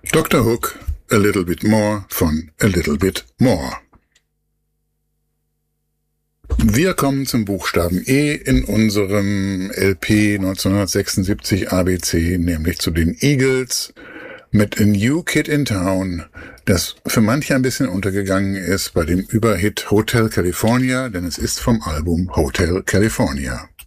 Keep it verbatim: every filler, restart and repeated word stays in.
Doktor Hook, A Little Bit More von A Little Bit More. Wir kommen zum Buchstaben E in unserem L P neunzehnhundertsechsundsiebzig A B C, nämlich zu den Eagles mit A New Kid in Town, das für manche ein bisschen untergegangen ist bei dem Überhit Hotel California, denn es ist vom Album Hotel California.